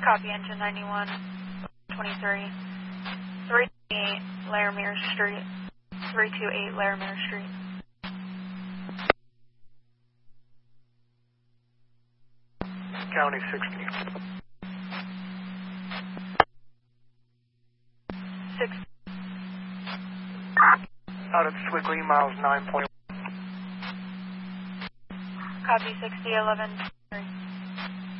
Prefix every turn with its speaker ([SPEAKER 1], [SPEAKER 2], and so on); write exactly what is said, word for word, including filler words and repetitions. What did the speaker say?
[SPEAKER 1] Copy, engine ninety-one twenty-three. three two eight Laramie Street. three two eight Laramie Street.
[SPEAKER 2] County sixty.
[SPEAKER 1] six.
[SPEAKER 2] Out of Swigley, miles nine point one.
[SPEAKER 1] Copy, sixty eleven three.